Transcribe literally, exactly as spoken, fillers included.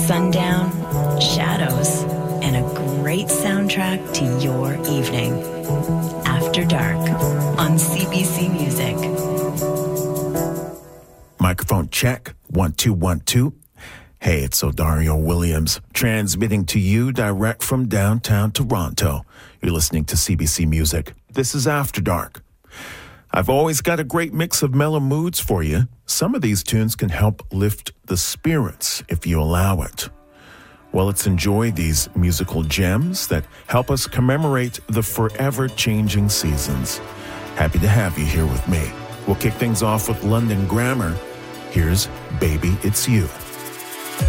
sundown, shadows, and a great soundtrack to your evening. After Dark on C B C Music. Microphone check, one, two, one, two. Hey, it's Odario Williams, transmitting to you direct from downtown Toronto. You're listening to C B C Music. This is After Dark. I've always got a great mix of mellow moods for you. Some of these tunes can help lift the spirits if you allow it. Well, let's enjoy these musical gems that help us commemorate the forever changing seasons. Happy to have you here with me. We'll kick things off with London Grammar. Here's Baby It's You.